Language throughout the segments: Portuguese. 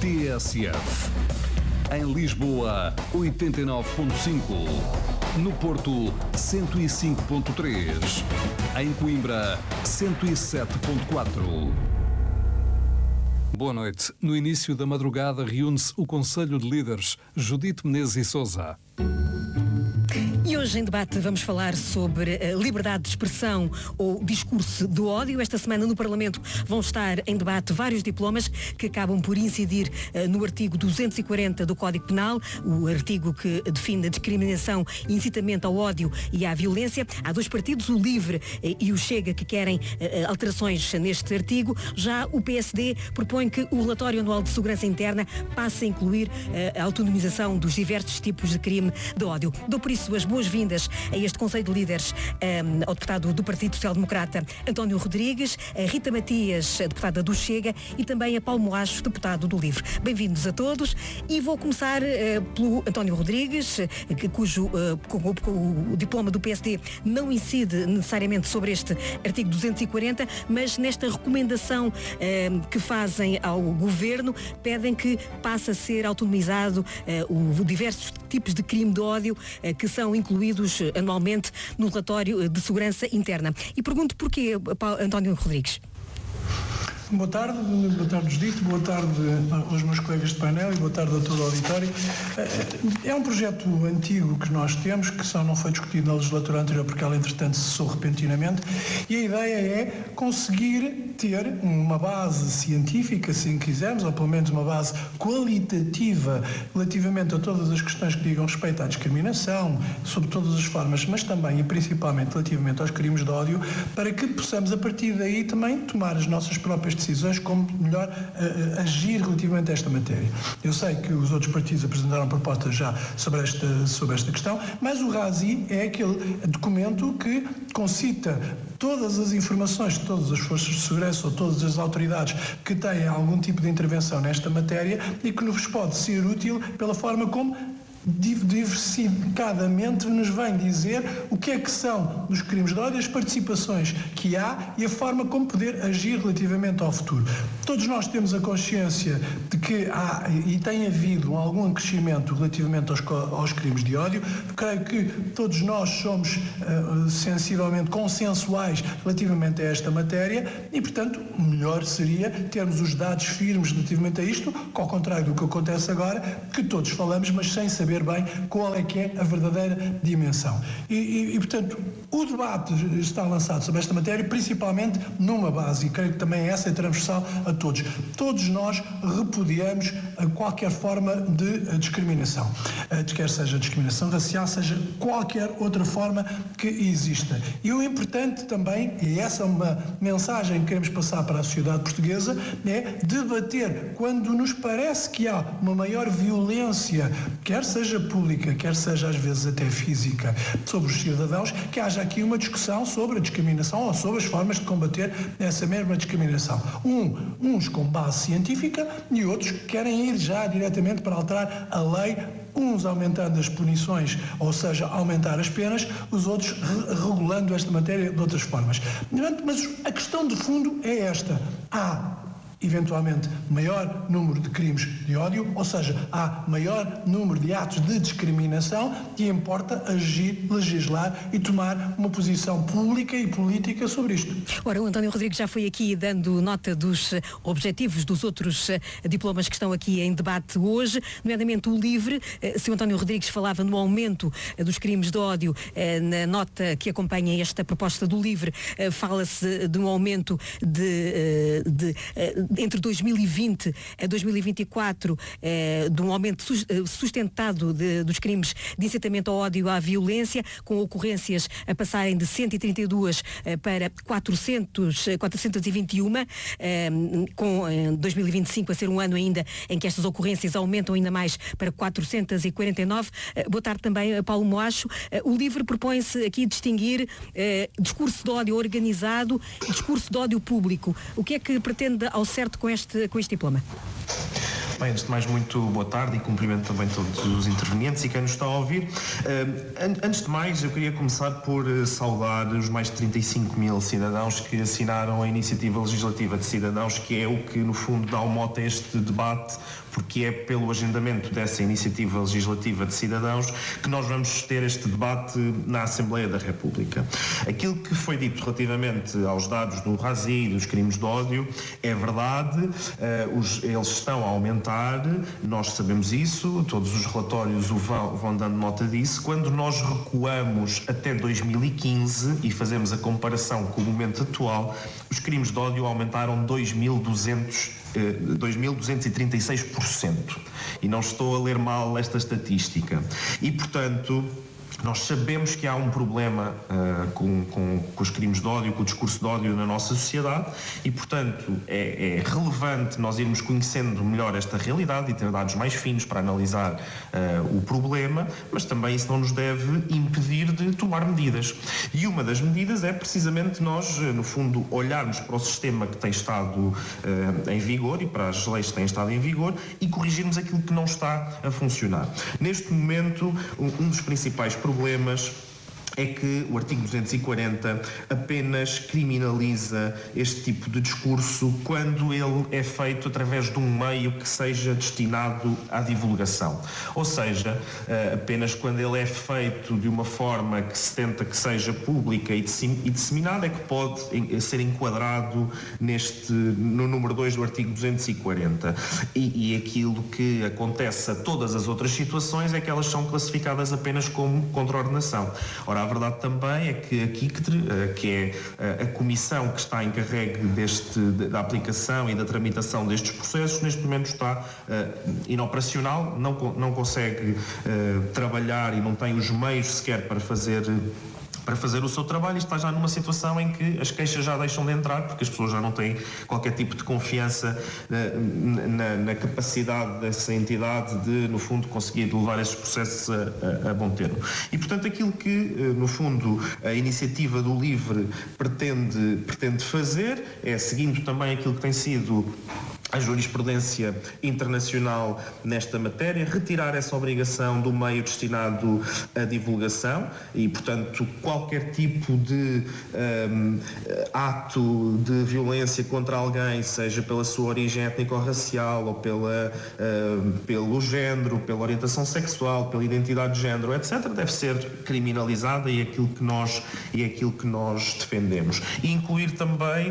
TSF. Em Lisboa, 89.5. No Porto, 105.3. Em Coimbra, 107.4. Boa noite. No início da madrugada reúne-se o Conselho de Líderes. Judite Menezes e Sousa. E hoje em debate vamos falar sobre a liberdade de expressão ou discurso do ódio. Esta semana no Parlamento vão estar em debate vários diplomas que acabam por incidir no artigo 240 do Código Penal, o artigo que define a discriminação e incitamento ao ódio e à violência. Há dois partidos, o LIVRE e o Chega, que querem alterações neste artigo. Já o PSD propõe que o relatório anual de segurança interna passe a incluir a autonomização dos diversos tipos de crime de ódio. Dou por isso as boas-vindas a este Conselho de Líderes ao deputado do Partido Social Democrata António Rodrigues, a Rita Matias, a deputada do Chega, e também a Paulo Moacho, deputado do LIVRE. Bem-vindos a todos e vou começar pelo António Rodrigues, cujo o diploma do PSD não incide necessariamente sobre este artigo 240, mas nesta recomendação que fazem ao Governo, pedem que passe a ser autonomizado diversos tipos de crime de ódio que são incluídos anualmente no relatório de segurança interna. E pergunto porquê, António Rodrigues. Boa tarde, Judite, boa tarde aos meus colegas de painel e boa tarde a todo o auditório. É um projeto antigo que nós temos, que só não foi discutido na legislatura anterior porque ela, entretanto, cessou repentinamente, e a ideia é conseguir ter uma base científica, se assim quisermos, ou pelo menos uma base qualitativa relativamente a todas as questões que digam respeito à discriminação, sob todas as formas, mas também e principalmente relativamente aos crimes de ódio, para que possamos a partir daí também tomar as nossas próprias decisões como melhor agir relativamente a esta matéria. Eu sei que os outros partidos apresentaram propostas já sobre esta questão, mas o RASI é aquele documento que concita todas as informações de todas as forças de segurança ou todas as autoridades que têm algum tipo de intervenção nesta matéria e que nos pode ser útil pela forma como diversificadamente nos vem dizer o que é que são os crimes de ódio, as participações que há e a forma como poder agir relativamente ao futuro. Todos nós temos a consciência de que há e tem havido algum crescimento relativamente aos crimes de ódio. Creio que todos nós somos sensivelmente consensuais relativamente a esta matéria e, portanto, melhor seria termos os dados firmes relativamente a isto, que ao contrário do que acontece agora, que todos falamos, mas sem saber bem qual é que é a verdadeira dimensão. Portanto, o debate está lançado sobre esta matéria, principalmente numa base, e creio que também essa é transversal a todos. Todos nós repudiamos qualquer forma de discriminação, quer seja discriminação racial, seja qualquer outra forma que exista. E o importante também, e essa é uma mensagem que queremos passar para a sociedade portuguesa, é debater quando nos parece que há uma maior violência, quer seja pública, quer seja às vezes até física, sobre os cidadãos, que haja aqui uma discussão sobre a discriminação ou sobre as formas de combater essa mesma discriminação. Uns com base científica e outros que querem ir já diretamente para alterar a lei, uns aumentando as punições, ou seja, aumentar as penas, os outros regulando esta matéria de outras formas. Mas a questão de fundo é esta. Há eventualmente maior número de crimes de ódio, ou seja, há maior número de atos de discriminação e importa agir, legislar e tomar uma posição pública e política sobre isto. Ora, o António Rodrigues já foi aqui dando nota dos objetivos dos outros diplomas que estão aqui em debate hoje, nomeadamente o LIVRE. Se o António Rodrigues falava no aumento dos crimes de ódio, na nota que acompanha esta proposta do LIVRE, fala-se de um aumento entre 2020 a 2024, de um aumento sustentado dos crimes de incitamento ao ódio e à violência, com ocorrências a passarem de 132 para 421, com 2025 a ser um ano ainda em que estas ocorrências aumentam ainda mais para 449. Boa tarde também, Paulo Moacho. O LIVRE propõe-se aqui distinguir discurso de ódio organizado e discurso de ódio público. O que é que pretende ao certo com este diploma? Bem, antes de mais, muito boa tarde e cumprimento também todos os intervenientes e quem nos está a ouvir. Antes de mais, eu queria começar por saudar os mais de 35 mil cidadãos que assinaram a Iniciativa Legislativa de Cidadãos, que é o que, no fundo, dá o mote a este debate, porque é pelo agendamento dessa Iniciativa Legislativa de Cidadãos que nós vamos ter este debate na Assembleia da República. Aquilo que foi dito relativamente aos dados do RASI e dos crimes de ódio é verdade, eles estão a aumentar, nós sabemos isso, todos os relatórios vão dando nota disso. Quando nós recuamos até 2015 e fazemos a comparação com o momento atual, os crimes de ódio aumentaram 2.236%. E não estou a ler mal esta estatística. E, portanto, nós sabemos que há um problema com os crimes de ódio, com o discurso de ódio na nossa sociedade e, portanto, é relevante nós irmos conhecendo melhor esta realidade e ter dados mais finos para analisar o problema, mas também isso não nos deve impedir de tomar medidas. E uma das medidas é precisamente nós, no fundo, olharmos para o sistema que tem estado em vigor e para as leis que têm estado em vigor e corrigirmos aquilo que não está a funcionar. Neste momento, um dos principais problemas é que o artigo 240 apenas criminaliza este tipo de discurso quando ele é feito através de um meio que seja destinado à divulgação. Ou seja, apenas quando ele é feito de uma forma que se tenta que seja pública e disseminada é que pode ser enquadrado no número 2 do artigo 240. E aquilo que acontece a todas as outras situações é que elas são classificadas apenas como contraordenação. Ora, a verdade também é que a CICTRE, que é a comissão que está encarregue da aplicação e da tramitação destes processos, neste momento está inoperacional, não consegue trabalhar e não tem os meios sequer para fazer o seu trabalho e está já numa situação em que as queixas já deixam de entrar porque as pessoas já não têm qualquer tipo de confiança na capacidade dessa entidade de, no fundo, conseguir levar esses processos a bom termo. E, portanto, aquilo que, no fundo, a iniciativa do LIVRE pretende fazer é, seguindo também aquilo que tem sido a jurisprudência internacional nesta matéria, retirar essa obrigação do meio destinado à divulgação e, portanto, qualquer tipo de ato de violência contra alguém, seja pela sua origem étnico-racial ou pelo género, pela orientação sexual, pela identidade de género, etc., deve ser criminalizada e aquilo que nós defendemos. E incluir também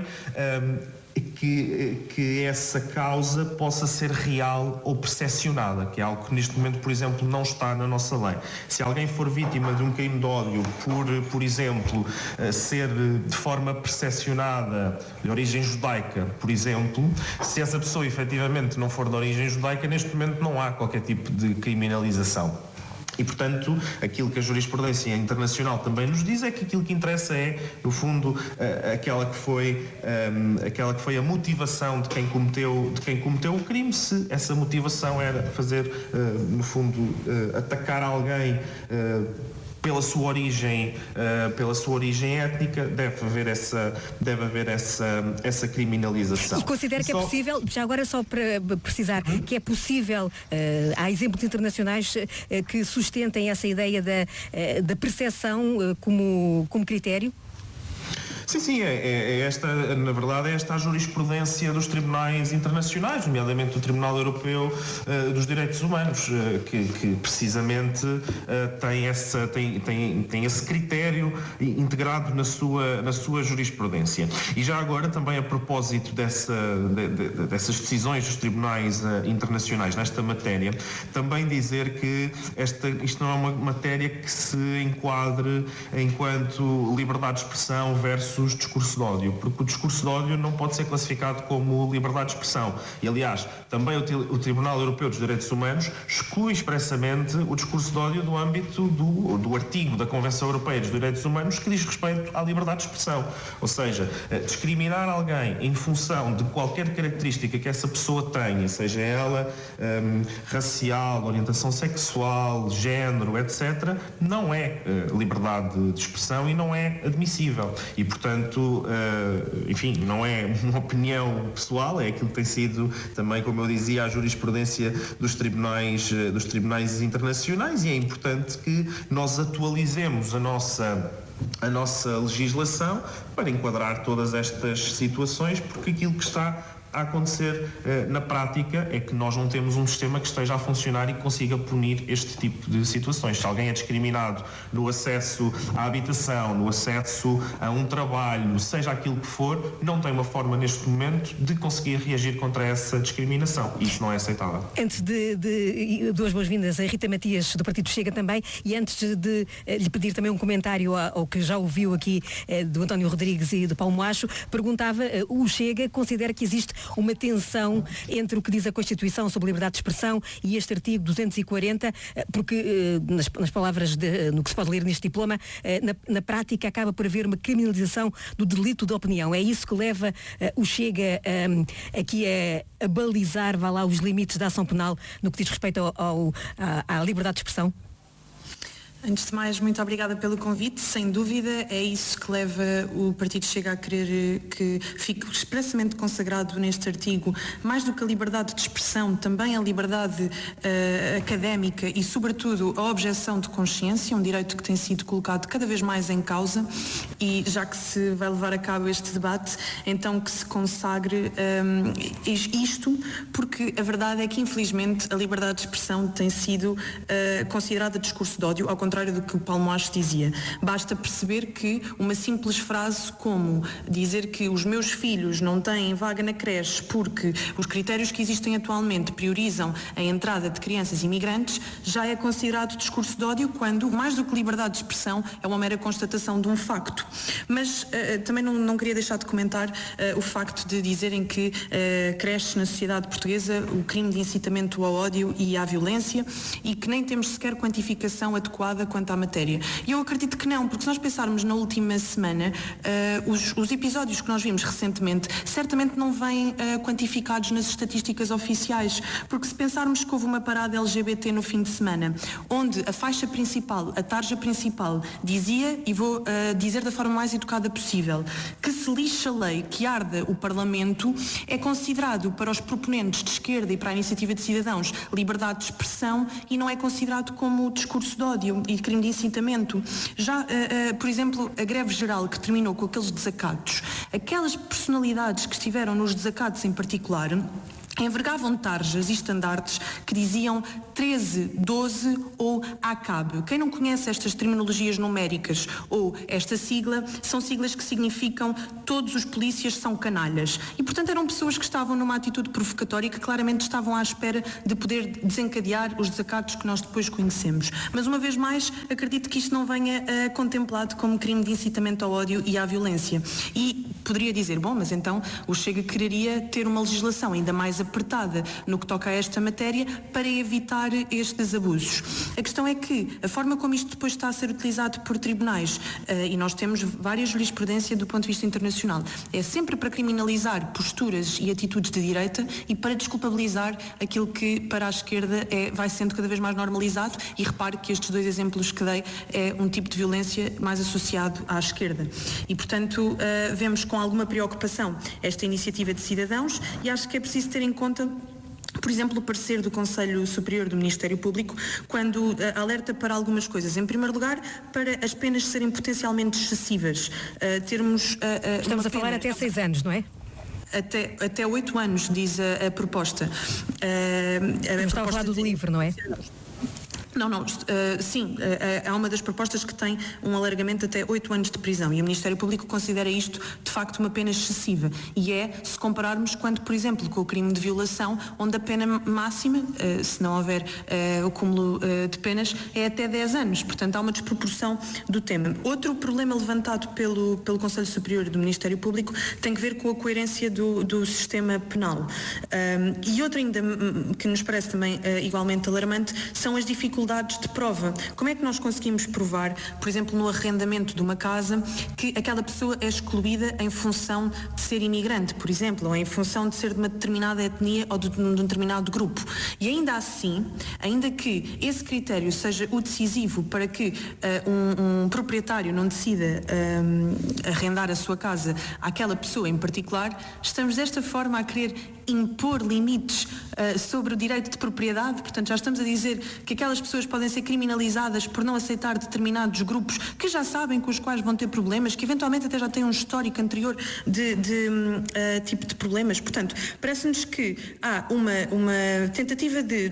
que essa causa possa ser real ou percepcionada, que é algo que neste momento, por exemplo, não está na nossa lei. Se alguém for vítima de um crime de ódio por exemplo, ser de forma percepcionada de origem judaica, por exemplo, se essa pessoa efetivamente não for de origem judaica, neste momento não há qualquer tipo de criminalização. E, portanto, aquilo que a jurisprudência internacional também nos diz é que aquilo que interessa é, no fundo, aquela que foi a motivação de quem cometeu o crime, se essa motivação era fazer, no fundo, atacar alguém pela sua origem étnica, deve haver essa criminalização. E considera que é possível, já agora só para precisar, que é possível, há exemplos internacionais que sustentem essa ideia da percepção como critério? Sim, na verdade é esta a jurisprudência dos tribunais internacionais, nomeadamente do Tribunal Europeu dos Direitos Humanos, que precisamente tem esse critério integrado na sua jurisprudência. E já agora também a propósito dessas decisões dos tribunais internacionais nesta matéria, também dizer que isto não é uma matéria que se enquadre enquanto liberdade de expressão versus discurso de ódio, porque o discurso de ódio não pode ser classificado como liberdade de expressão. E, aliás, também o Tribunal Europeu dos Direitos Humanos exclui expressamente o discurso de ódio do âmbito do artigo da Convenção Europeia dos Direitos Humanos que diz respeito à liberdade de expressão. Ou seja, discriminar alguém em função de qualquer característica que essa pessoa tenha, seja ela racial, orientação sexual, género, etc., não é liberdade de expressão e não é admissível. E, portanto, portanto, enfim, não é uma opinião pessoal, é aquilo que tem sido também, como eu dizia, a jurisprudência dos tribunais internacionais, e é importante que nós atualizemos a nossa legislação para enquadrar todas estas situações, porque aquilo que está a acontecer na prática é que nós não temos um sistema que esteja a funcionar e que consiga punir este tipo de situações. Se alguém é discriminado no acesso à habitação, no acesso a um trabalho, seja aquilo que for, não tem uma forma neste momento de conseguir reagir contra essa discriminação. Isso não é aceitável. Antes de duas boas-vindas a Rita Matias, do Partido Chega também, e antes de lhe pedir também um comentário ao que já ouviu aqui do António Rodrigues e do Paulo Moacho, perguntava, o Chega considera que existe uma tensão entre o que diz a Constituição sobre liberdade de expressão e este artigo 240, porque nas palavras no que se pode ler neste diploma, na prática acaba por haver uma criminalização do delito de opinião. É isso que leva o Chega aqui a balizar, vá lá, os limites da ação penal no que diz respeito à liberdade de expressão? Antes de mais, muito obrigada pelo convite. Sem dúvida, é isso que leva o Partido Chega a querer que fique expressamente consagrado neste artigo, mais do que a liberdade de expressão, também a liberdade académica e, sobretudo, a objeção de consciência, um direito que tem sido colocado cada vez mais em causa, e já que se vai levar a cabo este debate, então que se consagre isto, porque a verdade é que, infelizmente, a liberdade de expressão tem sido considerada discurso de ódio, ao contrário do que o Paulo Moacho dizia. Basta perceber que uma simples frase como dizer que os meus filhos não têm vaga na creche porque os critérios que existem atualmente priorizam a entrada de crianças imigrantes já é considerado discurso de ódio, quando, mais do que liberdade de expressão, é uma mera constatação de um facto. Mas também não queria deixar de comentar o facto de dizerem que cresce na sociedade portuguesa o crime de incitamento ao ódio e à violência, e que nem temos sequer quantificação adequada quanto à matéria. E eu acredito que não, porque se nós pensarmos na última semana, os episódios que nós vimos recentemente certamente não vêm quantificados nas estatísticas oficiais, porque se pensarmos que houve uma parada LGBT no fim de semana, onde a faixa principal, a tarja principal, dizia, e vou dizer da forma mais educada possível, que se lixa a lei, que arda o Parlamento, é considerado para os proponentes de esquerda e para a iniciativa de cidadãos liberdade de expressão, e não é considerado como discurso de ódio e crime de incitamento. Já, por exemplo, a greve geral que terminou com aqueles desacatos, aquelas personalidades que estiveram nos desacatos em particular, envergavam tarjas e estandartes que diziam 13, 12 ou ACAB. Quem não conhece estas terminologias numéricas ou esta sigla, são siglas que significam todos os polícias são canalhas. E, portanto, eram pessoas que estavam numa atitude provocatória e que claramente estavam à espera de poder desencadear os desacatos que nós depois conhecemos. Mas, uma vez mais, acredito que isto não venha contemplado como crime de incitamento ao ódio e à violência. E poderia dizer, bom, mas então o Chega quereria ter uma legislação ainda mais apertada no que toca a esta matéria para evitar estes abusos. A questão é que a forma como isto depois está a ser utilizado por tribunais, e nós temos várias jurisprudência do ponto de vista internacional, é sempre para criminalizar posturas e atitudes de direita e para desculpabilizar aquilo que para a esquerda vai sendo cada vez mais normalizado, e repare que estes dois exemplos que dei é um tipo de violência mais associado à esquerda. E, portanto, vemos com alguma preocupação esta iniciativa de cidadãos, e acho que é preciso ter em conta, por exemplo, o parecer do Conselho Superior do Ministério Público, quando alerta para algumas coisas. Em primeiro lugar, para as penas serem potencialmente excessivas. Estamos a falar até 6 anos, não é? Até 8 anos, diz a proposta. Está a falar do livro, não é? Não, sim, há uma das propostas que tem um alargamento até 8 anos de prisão, e o Ministério Público considera isto de facto uma pena excessiva, e se compararmos quando, por exemplo, com o crime de violação, onde a pena máxima, se não houver o cúmulo de penas, é até 10 anos, portanto há uma desproporção do tema. Outro problema levantado pelo Conselho Superior do Ministério Público tem que ver com a coerência do sistema penal, e outro ainda que nos parece também igualmente alarmante são as dificuldades dificuldades de prova. Como é que nós conseguimos provar, por exemplo, no arrendamento de uma casa, que aquela pessoa é excluída em função de ser imigrante, por exemplo, ou em função de ser de uma determinada etnia ou de um determinado grupo? E ainda assim, ainda que esse critério seja o decisivo para que um proprietário não decida arrendar a sua casa àquela pessoa em particular, estamos desta forma a querer impor limites sobre o direito de propriedade. Portanto, já estamos a dizer que aquelas pessoas podem ser criminalizadas por não aceitar determinados grupos que já sabem com os quais vão ter problemas, que eventualmente até já têm um histórico anterior de tipo de problemas. Portanto, parece-nos que há uma tentativa de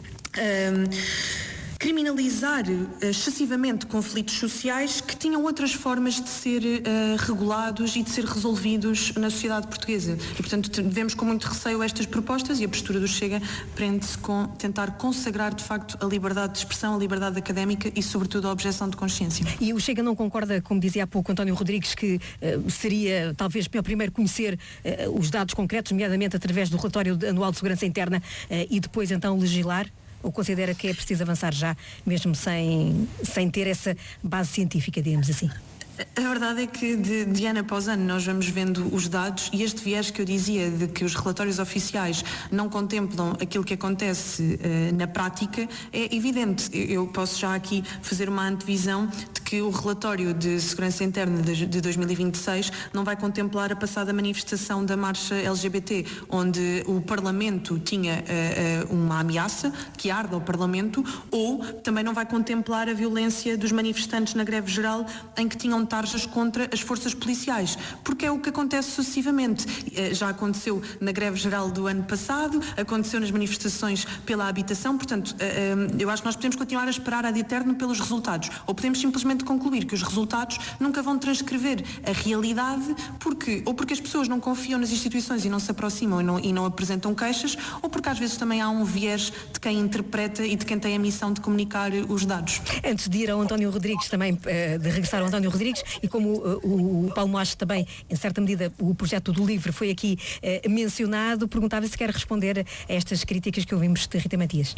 criminalizar excessivamente conflitos sociais que tinham outras formas de ser regulados e de ser resolvidos na sociedade portuguesa. E, portanto, vemos com muito receio estas propostas, e a postura do Chega prende-se com tentar consagrar, de facto, a liberdade de expressão, a liberdade académica e, sobretudo, a objeção de consciência. E o Chega não concorda, como dizia há pouco António Rodrigues, que seria talvez melhor primeiro conhecer os dados concretos, nomeadamente através do relatório anual de segurança interna, e depois então legislar? Ou considera que é preciso avançar já, mesmo sem ter essa base científica, digamos assim? A verdade é que de ano após ano nós vamos vendo os dados, e este viés que eu dizia de que os relatórios oficiais não contemplam aquilo que acontece na prática é evidente. Eu posso já aqui fazer uma antevisão de que o relatório de segurança interna de 2026 não vai contemplar a passada manifestação da marcha LGBT, onde o Parlamento tinha uma ameaça que arde ao Parlamento, ou também não vai contemplar a violência dos manifestantes na greve geral, em que tinham tarjas contra as forças policiais, porque é o que acontece sucessivamente. Já aconteceu na greve geral do ano passado, aconteceu nas manifestações pela habitação. Portanto, eu acho que nós podemos continuar a esperar ad eterno pelos resultados, ou podemos simplesmente concluir que os resultados nunca vão transcrever a realidade, porque as pessoas não confiam nas instituições e não se aproximam e não apresentam queixas, ou porque às vezes também há um viés de quem interpreta e de quem tem a missão de comunicar os dados. Antes de ir ao António Rodrigues, também de regressar ao António Rodrigues, e como o Paulo Moacho também, em certa medida, o projeto do LIVRE foi aqui mencionado, perguntava se quer responder a estas críticas que ouvimos de Rita Matias.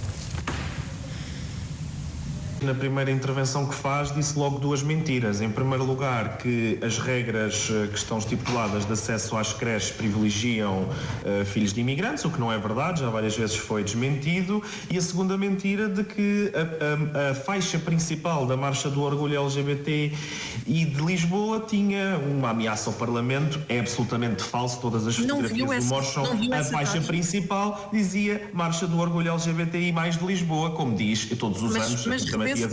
Na primeira intervenção que faz, disse logo duas mentiras. Em primeiro lugar, que as regras que estão estipuladas de acesso às creches privilegiam filhos de imigrantes, o que não é verdade, já várias vezes foi desmentido. E a segunda mentira de que a faixa principal da Marcha do Orgulho LGBT e de Lisboa tinha uma ameaça ao Parlamento. É absolutamente falso, todas as fotografias mostram. A faixa principal dizia Marcha do Orgulho LGBTI mais de Lisboa, como diz todos os anos. A Rita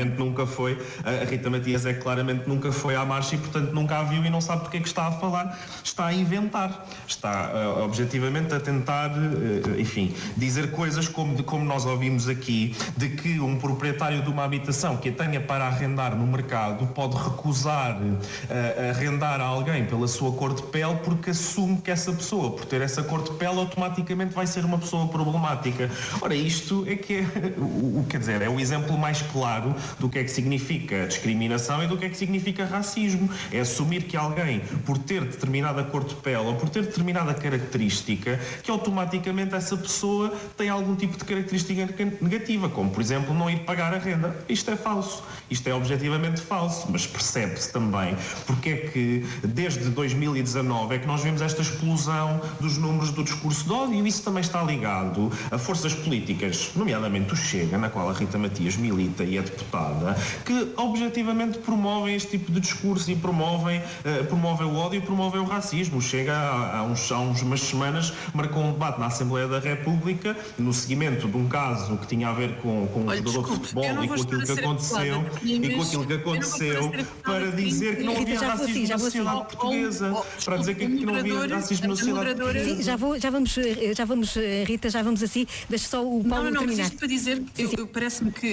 Matias é claramente nunca foi à marcha e, portanto, nunca a viu e não sabe porque é que está a falar. Está a inventar. Está objetivamente a tentar, enfim, dizer coisas como nós ouvimos aqui, de que um proprietário de uma habitação que a tenha para arrendar no mercado pode recusar arrendar a alguém pela sua cor de pele, porque assume que essa pessoa, por ter essa cor de pele, automaticamente vai ser uma pessoa problemática. Ora, isto é que é o exemplo mais claro do que é que significa discriminação e do que é que significa racismo. É assumir que alguém, por ter determinada cor de pele ou por ter determinada característica, que automaticamente essa pessoa tem algum tipo de característica negativa, como, por exemplo, não ir pagar a renda. Isto é falso. Isto é objetivamente falso, mas percebe-se também porque é que desde 2019 é que nós vemos esta explosão dos números do discurso de ódio, e isso também está ligado a forças políticas, nomeadamente o Chega, na qual a Rita Matias milita e é deputada, que objetivamente promovem este tipo de discurso e promovem o ódio e promovem o racismo. O Chega há umas semanas marcou um debate na Assembleia da República no seguimento de um caso que tinha a ver com um jogador de futebol e com aquilo que aconteceu para dizer que não havia racismo na sociedade portuguesa, para dizer que não havia racismo na sociedade portuguesa. Sim, já vamos, Rita, já vamos assim. Deixa só o Paulo terminar. Mas isto para dizer, parece-me que a moderação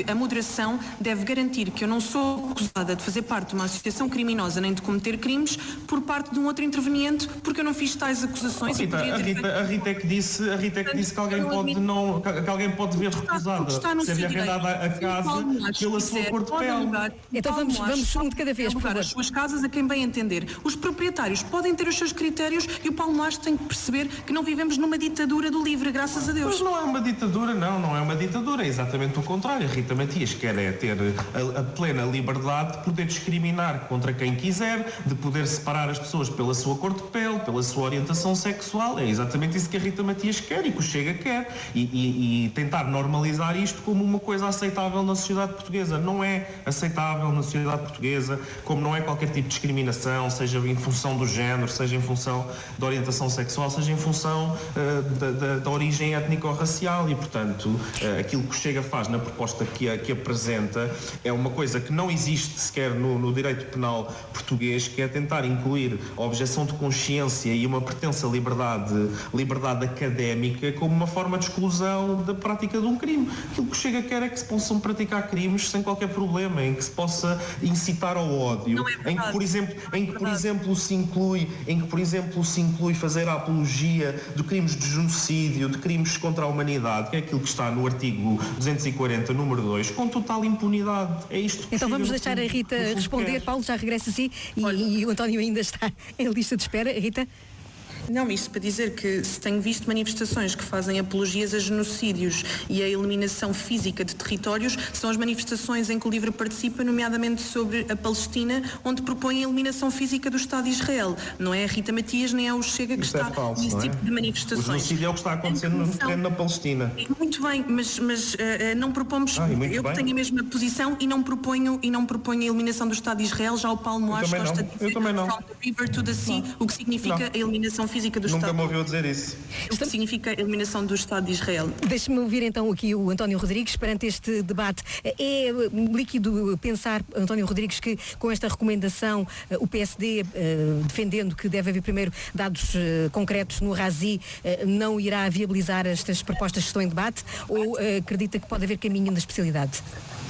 legislação deve garantir que eu não sou acusada de fazer parte de uma associação criminosa nem de cometer crimes por parte de um outro interveniente, porque eu não fiz tais acusações. A Rita é que disse que alguém pode ver recusada ser arrendada a casa pela sua cor de pele. Então vamos um de cada vez, por favor. As suas casas a quem bem entender. Os proprietários podem ter os seus critérios e o Paulo Lage tem que perceber que não vivemos numa ditadura do livre, graças a Deus. Mas não é uma ditadura, não é uma ditadura, é exatamente o contrário. A Rita Matias quer ter a plena liberdade de poder discriminar contra quem quiser, de poder separar as pessoas pela sua cor de pele, pela sua orientação sexual. É exatamente isso que a Rita Matias quer e que o Chega quer. E tentar normalizar isto como uma coisa aceitável na sociedade portuguesa. Não é aceitável na sociedade portuguesa, como não é qualquer tipo de discriminação, seja em função do género, seja em função da orientação sexual, seja em função da origem étnico-racial. E, portanto, aquilo que o Chega faz na proposta que apresenta é uma coisa que não existe sequer no direito penal português, que é tentar incluir a objeção de consciência e uma pretensa liberdade académica como uma forma de exclusão da prática de um crime. Aquilo que o Chega quer é que se possam praticar crimes sem qualquer problema, em que se possa incitar ao ódio, em que, por exemplo, se inclui fazer a apologia de crimes de genocídio, de crimes contra a humanidade, que é aquilo que está no artigo 240, número 2, com total impunidade. É isto que então vamos deixar a Rita responder. Paulo, já regressa a si e o António ainda está em lista de espera. Rita? Não, isto para dizer que se tenho visto manifestações que fazem apologias a genocídios e a eliminação física de territórios, são as manifestações em que o LIVRE participa, nomeadamente sobre a Palestina, onde propõem a eliminação física do Estado de Israel. Não é a Rita Matias nem é o Chega que está nesse tipo de manifestações. O genocídio é o que está acontecendo no terreno na Palestina. Muito bem, mas não propomos, eu tenho a mesma posição e não proponho a eliminação do Estado de Israel. Já o Paulo Lage gosta de dizer from the river to the sea, o que significa a eliminação física do Nunca Estado. me ouviu dizer isso. O que significa a eliminação do Estado de Israel. Deixe-me ouvir então aqui o António Rodrigues perante este debate. É líquido pensar, António Rodrigues, que com esta recomendação o PSD, defendendo que deve haver primeiro dados concretos no RASI, não irá viabilizar estas propostas que estão em debate, ou acredita que pode haver caminho da especialidade?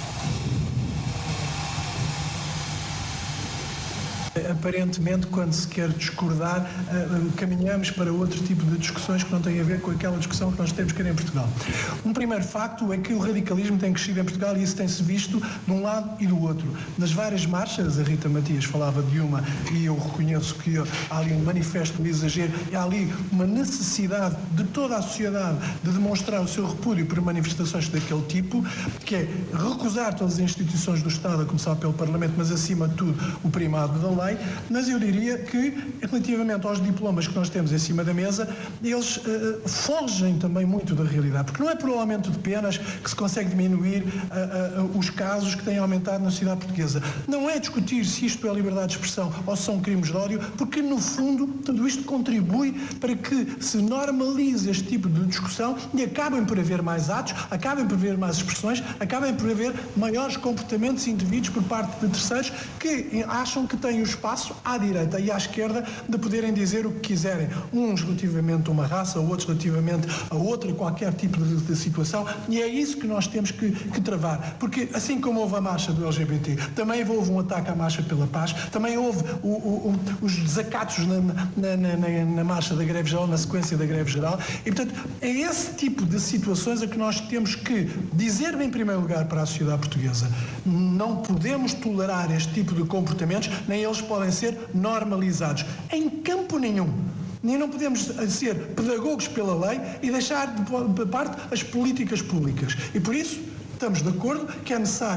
Aparentemente, quando se quer discordar, caminhamos para outro tipo de discussões que não têm a ver com aquela discussão que nós temos que ter em Portugal. Um primeiro facto é que o radicalismo tem crescido em Portugal e isso tem-se visto de um lado e do outro. Nas várias marchas, a Rita Matias falava de uma e eu reconheço que há ali um manifesto de exagero, e há ali uma necessidade de toda a sociedade de demonstrar o seu repúdio por manifestações daquele tipo, que é recusar todas as instituições do Estado, a começar pelo Parlamento, mas acima de tudo o primado da lei. Mas eu diria que, relativamente aos diplomas que nós temos em cima da mesa, eles fogem também muito da realidade, porque não é por um aumento de penas que se consegue diminuir os casos que têm aumentado na sociedade portuguesa. Não é discutir se isto é liberdade de expressão ou se são crimes de ódio, porque, no fundo, tudo isto contribui para que se normalize este tipo de discussão e acabem por haver mais atos, acabem por haver mais expressões, acabem por haver maiores comportamentos indevidos por parte de terceiros que acham que têm o espaço à direita e à esquerda de poderem dizer o que quiserem, uns relativamente a uma raça, outros relativamente a outra, qualquer tipo de situação, e é isso que nós temos que travar, porque assim como houve a marcha do LGBT, também houve um ataque à marcha pela paz, também houve os desacatos na marcha da greve geral, na sequência da greve geral, e portanto é esse tipo de situações a que nós temos que dizer em primeiro lugar para a sociedade portuguesa: não podemos tolerar este tipo de comportamentos, nem eles podem ser normalizados em campo nenhum. Nem não podemos ser pedagogos pela lei e deixar de parte as políticas públicas. E por isso estamos de acordo que é necessário